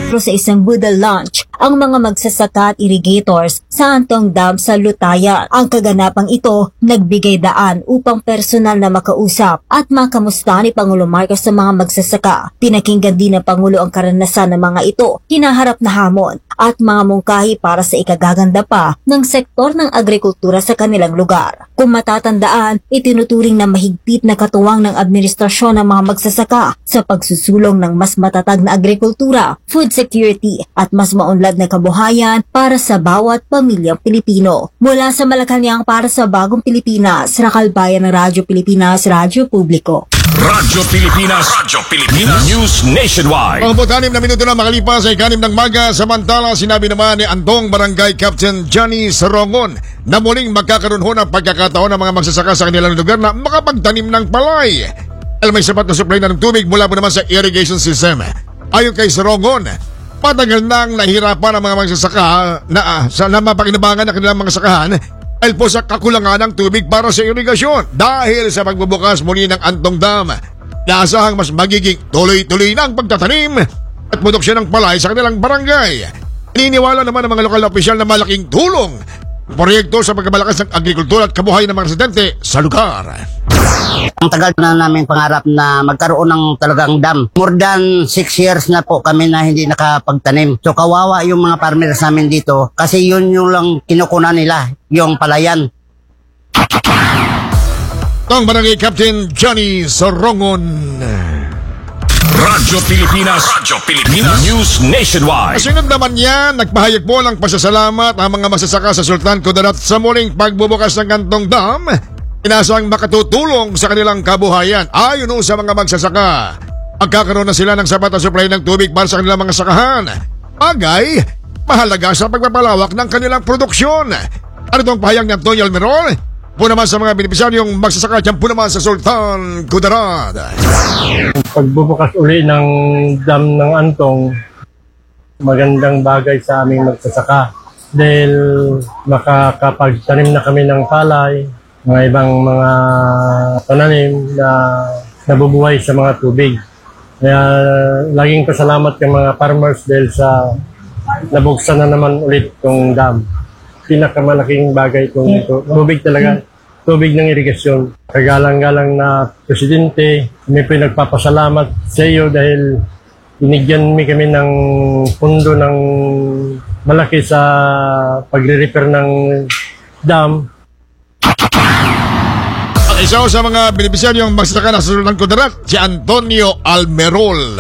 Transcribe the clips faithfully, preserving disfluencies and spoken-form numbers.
sa isang Buddha launch ang mga magsasaka at irrigators sa Antong Dam sa Lutayan. Ang kaganapang ito nagbigay daan upang personal na makausap at makamusta ni Pangulo Marcos sa mga magsasaka. Pinakinggan din ng Pangulo ang karanasan ng mga ito, hinaharap na hamon at mga mungkahi para sa ikagaganda pa ng sektor ng agrikultura sa kanilang lugar. Kung matatandaan, itinuturing na mahigpit na katuwang ng administrasyon ng mga magsasaka sa pagsusulong ng mas matatag na agrikultura, food security at mas maunlad na kabuhayan para sa bawat pamilyang Pilipino. Mula sa Malacanang para sa Bagong Pilipinas, Rakalbayan ng Radyo Pilipinas, Radyo Publiko. Radyo Pilipinas, Radyo Pilipinas, News Nationwide. Ang putanim na minuto na makalipas ay kanim ng maga, samantala sinabi naman ni Antong Barangay Captain Johnny Sarongon na muling magkakaroon ho ng pagkakataon ng mga magsasaka sa kanilang lugar na makapagtanim ng palay. Dahil may sapat na supply na ng tubig mula po naman sa irrigation system. Ayon kay Sarongon, patagal nang nahihirapan ang mga magsasaka na, uh, sa na mapakinabangan ng kanilang mga sakahan dahil po sa kakulangan ng tubig para sa irigasyon. Dahil sa pagbubukas muli ng Antong Dam, naasahang mas magiging tuloy-tuloy na ang pagtatanim at produksyon ng palay sa kanilang barangay. Naniniwala naman ng mga lokal na opisyal na malaking tulong ang proyekto sa pagkabalakas ng agrikultura at kabuhayan ng mga residente sa lugar. Ang tagal na namin pangarap na magkaroon ng talagang dam. More than six years na po kami na hindi nakapagtanim. So kawawa yung mga farmers namin dito kasi yun yung lang kinukunan nila, yung palayan. Tong Barangay Captain Johnny Sarongon. Radyo Pilipinas, Radyo Pilipinas, News Nationwide. Kasunod naman yan, nagpahayag po ng pasasalamat ang mga masasaka sa Sultan Kudarat sa muling pagbubukas ng Antong Dam. Inasang makatutulong sa kanilang kabuhayan. Ayon sa mga magsasaka, magkakaroon na sila ng sapat na supply ng tubig para sa kanilang mga sakahan. Bagay, mahalaga sa pagpapalawak ng kanilang produksyon. Ano itong pahayag ni Antonio Almerol? Po naman sa mga benepisyaryong magsasaka dyan po naman sa Sultan Kudarat. Pagbubukas uli ng dam ng Antong, magandang bagay sa aming magsasaka. Dahil makakapagtanim na kami ng palay, mga ibang mga pananim na nabubuhay sa mga tubig. Kaya laging pasalamat yung mga farmers dahil sa nabuksan na naman ulit itong dam. Pinakamalaking bagay itong ito. Tubig talaga. Tubig ng irigasyon. Kagalang-galang na Presidente, may pinagpapasalamat sa iyo dahil binigyan mi kami ng pundo ng malaki sa pagre-repair ng dam. Isa sa mga benepisyaryong magsasaka na sa Sultan Kudarat, si Antonio Almerol.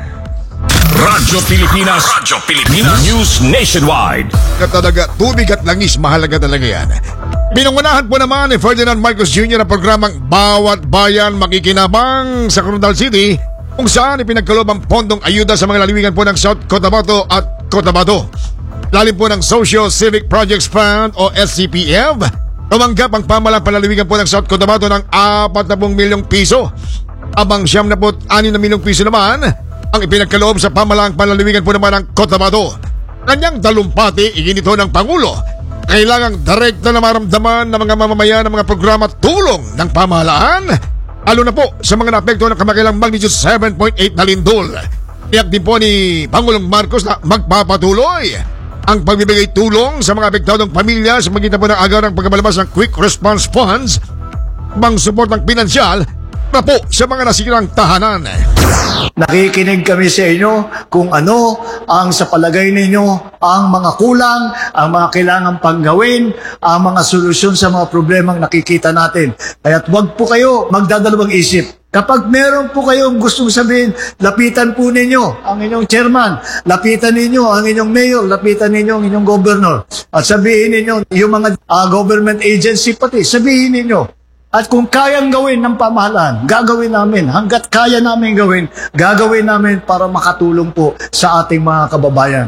Radyo Pilipinas, Radyo Pilipinas, News Nationwide. Katalaga, tubig at langis, mahalaga talaga yan. Pinungunahan po naman ni Ferdinand Marcos Junior ang programang Bawat Bayan Makikinabang sa Coronadal City, kung saan ipinagkaloob ang pondong ayuda sa mga lalawigan po ng South Cotabato at Cotabato. Lalim po ng Social Civic Projects Fund o S C P F, tumanggap ang pamalang panlalawigan po ng South Cotabato ng apat na milyong piso. Abang siyam na po anim na milyong piso naman ang ipinagkaloob sa pamalang panlalawigan po naman ng Cotabato. Kanyang talumpati, iginito ng Pangulo, kailangang direkta na maramdaman ng mga mamamayan ng mga programa tulong ng pamahalaan, lalo na po sa mga naapekto ng kamakilang magnitude seven point eight na lindol. Tiyak din po ni Pangulong Marcos na magpapatuloy ang pagbibigay tulong sa mga apektadong pamilya sa magitan po ng agarang pagkabalabas ng Quick Response Funds, pang support ng pinansyal na po sa mga nasirang tahanan. Nakikinig kami sa inyo kung ano ang sa palagay ninyo ang mga kulang, ang mga kailangan pang gawin, ang mga solusyon sa mga problemang nakikita natin. Kaya't huwag po kayo magdadalawang isip. Kapag meron po kayong gustong sabihin, lapitan po ninyo ang inyong chairman, lapitan ninyo ang inyong mayor, lapitan ninyo ang inyong governor. At sabihin ninyo, yung mga uh, government agency pati, sabihin ninyo. At kung kayang gawin ng pamahalaan, gagawin namin. Hanggat kaya namin gawin, gagawin namin para makatulong po sa ating mga kababayan.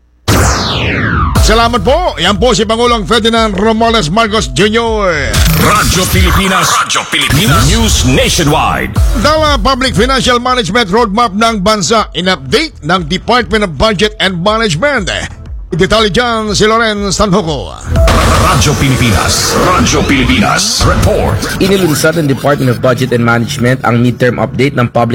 Salamat po. Yan po si Pangulong Ferdinand Romualdez Marcos Junior Radyo Pilipinas, Radyo Pilipinas, News Nationwide. Dala Public Financial Management Roadmap ng bansa, in-update ng Department of Budget and Management. Detalye dyan si Loren Sanjoco. Radyo Pilipinas, Radyo Pilipinas, Report. Inilunsad ng Department of Budget and Management ang midterm update ng Public